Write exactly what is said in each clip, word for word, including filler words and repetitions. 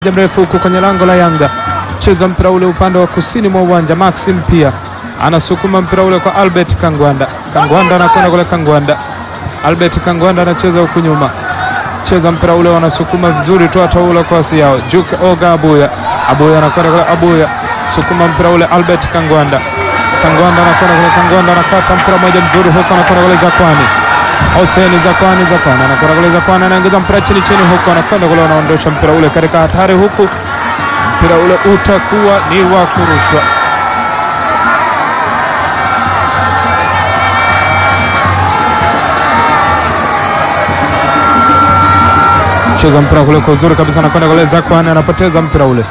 mrefu huku kwenye lango la Yanga, cheza mpira ule upande wa kusini mwa uwanja. Maxim pia anasukuma mpira ule kwa Albert Kangwanda. Kangwanda anakwenda kule, Kangwanda Albert Kangwanda anacheza huku nyuma, cheza mpira ule, wanasukuma vizuri tu ataula kwa asi yao. Juke Oga Abuya, Abuya anakwenda kule, Abuya sukuma mpira ule, Albert Kangwanda, Kangwanda anakwenda kule, Kangwanda anakata mpira moja mzuri huko, anakwenda kule Zakwani, Hussein Zakwani, Zakwani anakwenda kule, Zakwani anaingiza mpira chini chini huko, anakwenda kule, anaondosha mpira ule katika hatari huku, mpira ule utakuwa ni wa kurushwa. Cheza mpira kule kwa uzuri kabisa, anakwenda kule Zakwani, anapoteza mpira ule.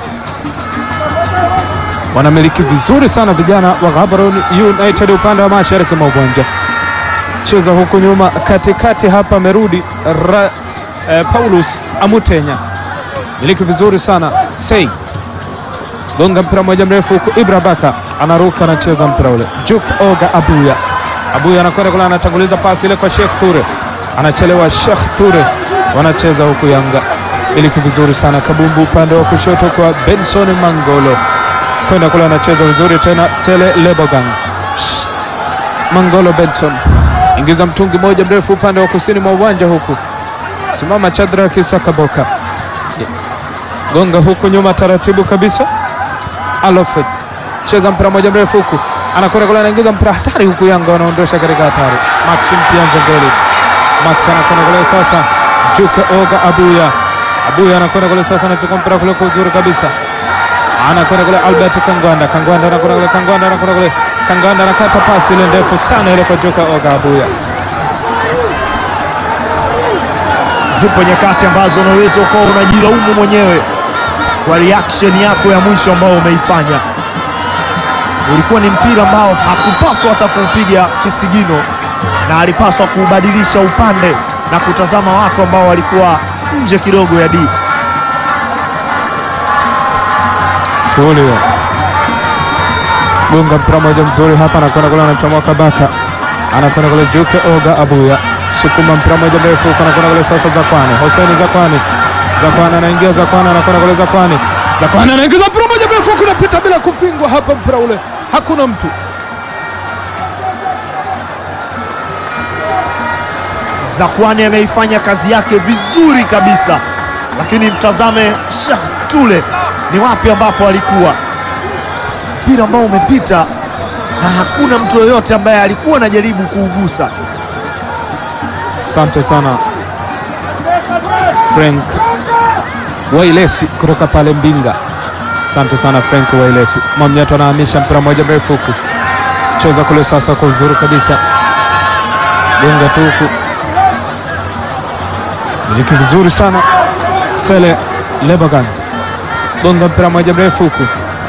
Wanamiliki vizuri sana vijana wa Gaborone United upande wa mashariki mwa uwanja. Cheza huku nyuma, katikati hapa amerudi eh, Paulus Amutenya, miliki vizuri sana Sei, gonga mpira moja mrefu huku, Ibra Baka anaruka, anacheza mpira ule. Juke Oga Abuya, Abuya anakwenda kule, anatanguliza pasi ile kwa Sheikh Ture, anachelewa Sheikh Ture, wanacheza huku Yanga, miliki vizuri sana kabumbu upande wa kushoto kwa Benson Mangolo, kwenda kule, anacheza vizuri tena Sele Lebogang. Mangolo Benson ingiza mtungi moja mrefu upande wa kusini mwa uwanja huku, simama Chadra Kisakaboka, gonga huku nyuma taratibu kabisa. Alfred cheza mpira moja mrefu huku, anakwenda kule, anaingiza mpira hatari huku, Yanga wanaondosha katika hatari. Maxim Pianzengeli, Max anakwenda kule sasa, Juke Oga Abuya, Abuya anakwenda kule sasa, anachukua mpira kule kwa uzuri kabisa, anakwenda kule Albert Kangwanda, Kangwanda anakwenda kule, Kangwanda anakwenda kule, Kangwanda anakata pasi ile ndefu sana ile kwa Juke Oga Abuya. Zipo nyakati ambazo unaweza ukawa unajilaumu mwenyewe kwa reaction yako ya mwisho ambao umeifanya. Ulikuwa ni mpira ambao hakupaswa hata kuupiga kisigino, na alipaswa kuubadilisha upande na kutazama watu ambao walikuwa nje kidogo ya D. Shughuli hiyo, gonga mpira moja mzuri hapa, anakwenda kule, anachomoka Baka, anakwenda kule Juke Oga Abuya, sukuma mpira moja mrefu huko, anakwenda kule sasa Zakwani, Hussein Zakwani, Zakwani anaingia, Zakwani anakwenda kule, Zakwani, Zakwani anaingiza mpira moja mrefu huko, unapita bila kupingwa hapa, mpira ule hakuna mtu. Zakwani ameifanya kazi yake vizuri kabisa, lakini mtazame Sheikh Ture ni wapi ambapo alikuwa, mpira ambao umepita na hakuna mtu yoyote ambaye alikuwa anajaribu kuugusa. Asante sana Frank Wailesi kutoka pale Mbinga, asante sana Frank Wailesi. Mwamnyato anahamisha mpira moja mrefu huku, cheza kule sasa kwa uzuri kabisa, gonga tu huku, miliki vizuri sana Sele Lebogang, gonga mpira moja mrefu huku,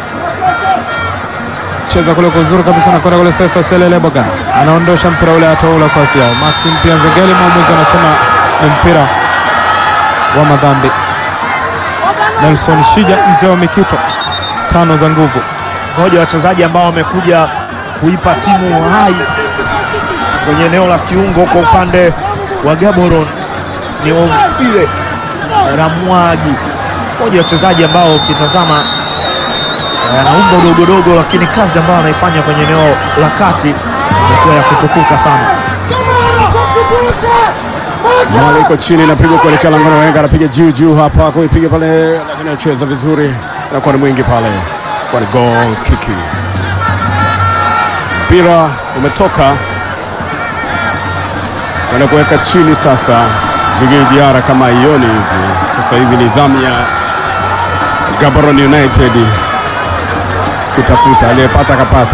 cheza kule kwa uzuri kabisa, nakwenda kule sasa Sele Lebogang anaondosha mpira ule, atoula kwa asi yao. Maxim Pianzengeli, mwamuzi anasema ni mpira wa madhambi. Nelson Shija, mzee wa Mikito, tano za nguvu. Mmoja wa wachezaji ambao wamekuja kuipa timu hai kwenye eneo la kiungo kwa upande wa Gaborone ni Omfile Ramwagi, mmoja wa wachezaji ambao ukitazama ana umbo dogo dogo, lakini kazi ambayo anaifanya kwenye eneo la kati imekuwa ya kutukuka sana. Mwale iko chini, napigwa kuelekea langoni, Wenga anapiga juu juu hapa, kuipiga pale, lakini anacheza vizuri, anakuwa ni mwingi pale, kwa ni goal kiki. Mpira umetoka kwenda kuweka chini sasa, Jigi Diara kama ioni hivi. Sasa hivi ni zamu ya Gaborone United kutafuta, aliyepata kapata.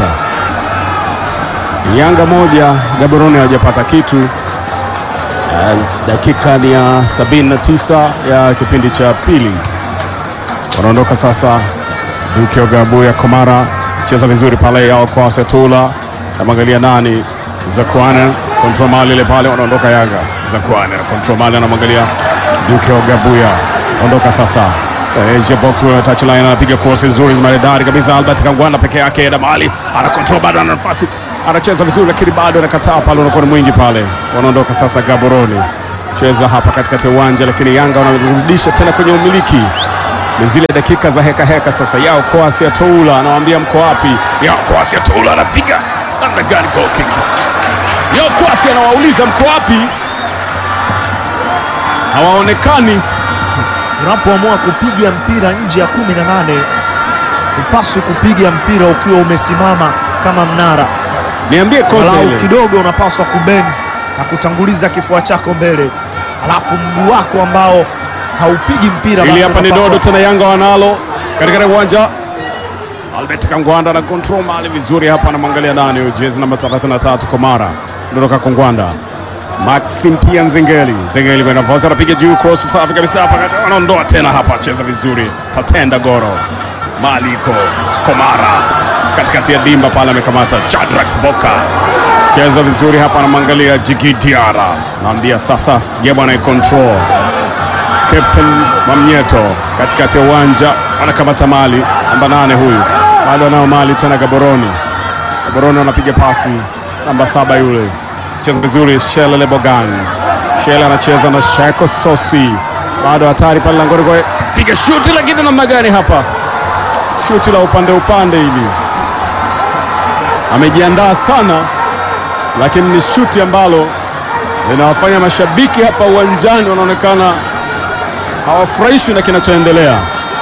Yanga moja, Gaborone hajapata kitu. Uh, dakika ni ya sabini na tisa ya kipindi cha pili. Wanaondoka sasa Juke Oga Abuya, Komara cheza vizuri pale yao kwa Setula, anamwangalia nani, Zakwani control mali ile pale, wanaondoka Yanga. Zakwani control mali, anamwangalia Juke Oga Abuya, ondoka sasa Asia box with touch line, anapiga cross nzuri maridadi kabisa. Albert Kangwanda peke yake enda mahali, ana control bado, ana nafasi, anacheza vizuri lakini bado anakataa pale, unakuwa ni mwingi pale. Wanaondoka sasa Gaborone, cheza hapa katikati ya uwanja, lakini Yanga wanarudisha tena kwenye umiliki. Ni zile dakika za heka heka sasa. Yao Kwasi Atoula anawaambia mko wapi? Yao Kwasi Atoula anapiga namna gani goal kick. Yao Kwasi anawauliza mko wapi? Hawaonekani. Unapoamua kupiga mpira nje ya kumi na nane upaswi kupiga mpira ukiwa umesimama kama mnara. Niambie kocha Walau ile. kidogo unapaswa kubend na kutanguliza kifua chako mbele, alafu mguu wako ambao haupigi mpira. Ili basi hapa ni unapaswa- dodo tena, Yanga wanalo katika uwanja. Albert Kangwanda na control mali vizuri hapa, anamwangalia nani, jezi namba thelathini na tatu Komara, kutoka Kongwanda. Maxim pia Nzengeli, Nzengeli kwenda Voza, anapiga juu, cross safi kabisa hapa, wanaondoa tena hapa, cheza vizuri, Tatenda Goro, mali iko Komara katikati ya dimba pale, amekamata Chadrak Boka, cheza vizuri hapa, anamwangalia Jigi Diara, naambia sasa game ana control. Captain Mamnyeto katikati ya uwanja anakamata mali, namba nane huyu, bado anao mali tena Gaboroni, Gaboroni anapiga pasi, namba saba yule, cheza vizuri Shele Lebogang, Shele anacheza na Sheko Sosi, bado hatari pale langoni, kwa piga shuti, lakini namna gani hapa, shuti la upande upande hili, amejiandaa sana, lakini ni shuti ambalo linawafanya mashabiki hapa uwanjani wanaonekana hawafurahishwi na kinachoendelea.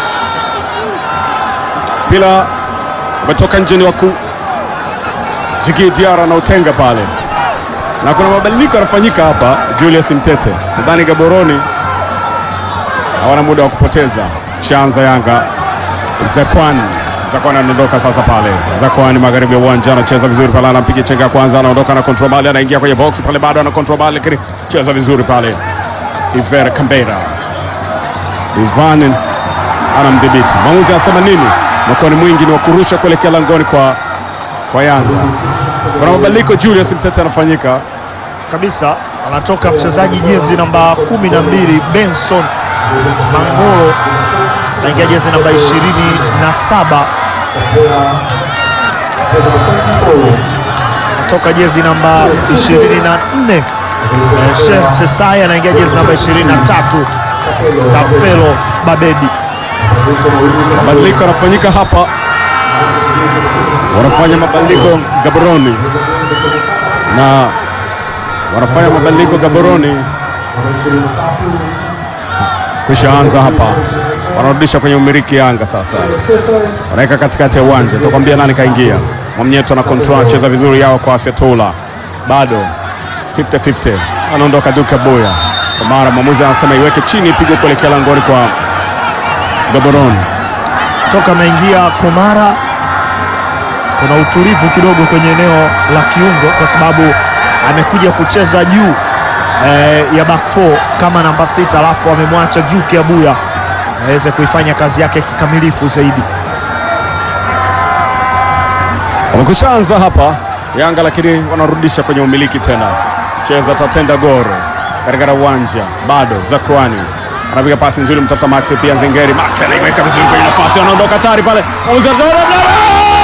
Pila umetoka nje, ni waku Jigi Diara na utenga pale, na kuna mabadiliko yanafanyika hapa. Julius Mtete, nadhani Gaboroni hawana muda wa kupoteza. Shanza Yanga, Zakwani Zakwani anaondoka sasa pale. Zakwani magharibi ya uwanja, anacheza vizuri pale, anampiga chenga ya kwanza, anaondoka na control ball, anaingia kwenye box pale, bado ana control ball, lakini cheza vizuri pale. Iver Kambera, Ivan anamdhibiti. Mwamuzi anasema nini? Mkono mwingi ni wa kurusha kuelekea langoni kwa kwa Yanga. Kuna mabadiliko, Julius Mtete anafanyika kabisa, anatoka mchezaji jezi namba kumi na mbili Benson Mangoro, anaingia jezi namba ishirini na saba, anatoka jezi namba ishirini na nne Sheikh Sesai, anaingia jezi namba ishirini na tatu Kapelo Babedi. mabadiliko yanafanyika hapa, wanafanya mabadiliko Gaboroni na wanafanya mabadiliko Gaboroni kushaanza hapa, wanarudisha kwenye umiliki Yanga. Sasa wanaweka katikati ya uwanja, nitakwambia nani kaingia. Mwamnyeto na control, anacheza vizuri Yao kwa Asetola, bado fifty fifty, anaondoka Duka Boya kwa mara, mwamuzi anasema iweke chini, ipigwe kuelekea langoni kwa Gaboroni. Toka ameingia Komara, kuna utulivu kidogo kwenye eneo la kiungo, kwa sababu amekuja kucheza juu eh, ya back four kama namba sita, alafu amemwacha Juke Abuya aweze kuifanya kazi yake kikamilifu zaidi. Wamekushaanza hapa Yanga, lakini wanarudisha kwenye umiliki tena. Cheza Tatenda Goro katika uwanja, bado Zakwani anapiga pasi nzuri, mtafuta Max pia Nzengeri, Max anaiweka vizuri kwenye nafasi, anaondoka tari pale.